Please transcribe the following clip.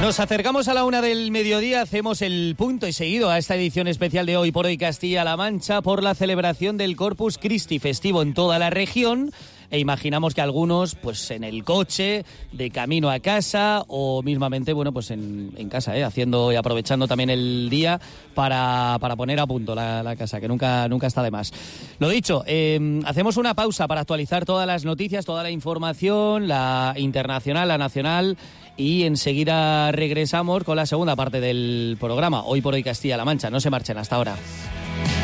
Nos acercamos a la 1 del mediodía, hacemos el punto y seguido a esta edición especial de Hoy por Hoy Castilla-La Mancha por la celebración del Corpus Christi, festivo en toda la región. E imaginamos que algunos, pues en el coche, de camino a casa o mismamente, bueno, pues en casa, haciendo y aprovechando también el día para poner a punto la casa, que nunca está de más. Lo dicho, hacemos una pausa para actualizar todas las noticias, toda la información, la internacional, la nacional, y enseguida regresamos con la segunda parte del programa, Hoy por Hoy Castilla-La Mancha. No se marchen hasta ahora.